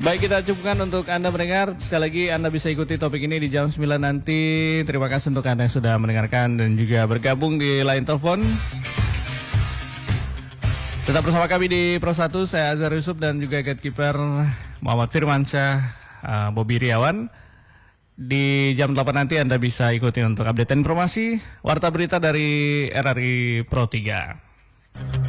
Baik, kita cukupkan untuk Anda mendengar. Sekali lagi Anda bisa ikuti topik ini di jam 9 nanti. Terima kasih untuk Anda yang sudah mendengarkan dan juga bergabung di line telepon. Tetap bersama kami di Pro 1, saya Azhar Yusuf dan juga gatekeeper Muhammad Firmansyah, Bobi Riawan. Di jam 8 nanti Anda bisa ikuti untuk update informasi Warta Berita dari RRI Pro 3.